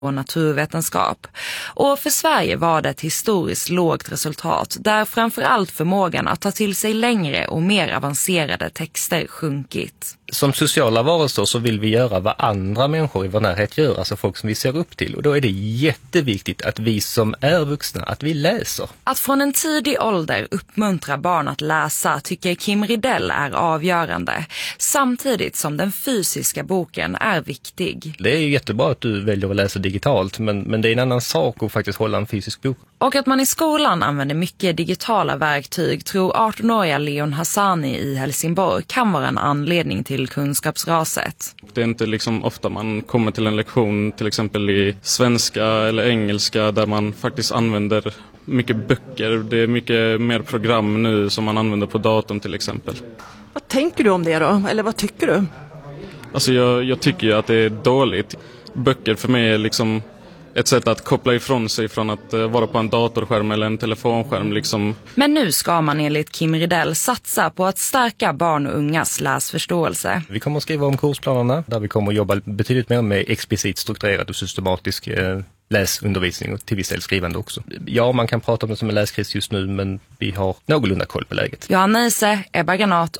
och naturvetenskap. Och för Sverige var det ett historiskt lågt resultat där framförallt förmågan att ta till sig längre och mer avancerade texter sjunkit. Som sociala varelser så vill vi göra vad andra människor i vår närhet gör, alltså folk som vi ser upp till. Och då är det jätteviktigt att vi som är vuxna, att vi läser. Att från en tidig ålder uppmuntra barn att läsa tycker Kim Ridell är avgörande. Samtidigt som den fysiska boken är viktig. Det är ju jättebra att du väljer att läsa digitalt, men det är en annan sak att faktiskt hålla en fysisk bok. Och att man i skolan använder mycket digitala verktyg tror 18-åriga Leon Hassani i Helsingborg kan vara en anledning till kunskapsraset. Det är inte liksom ofta man kommer till en lektion till exempel i svenska eller engelska där man faktiskt använder mycket böcker. Det är mycket mer program nu som man använder på datorn till exempel. Vad tänker du om det då? Eller vad tycker du? Alltså jag tycker ju att det är dåligt. Böcker för mig är liksom ett sätt att koppla ifrån sig från att vara på en datorskärm eller en telefonskärm liksom. Men nu ska man enligt Kim Ridell satsa på att stärka barn och ungas läsförståelse. Vi kommer att skriva om kursplanerna där vi kommer att jobba betydligt mer med explicit strukturerad och systematisk läsundervisning och till viss del skrivande också. Ja, man kan prata om det som en läskris just nu, men vi har någorlunda koll på läget. Johanna Ise, Ebba Granat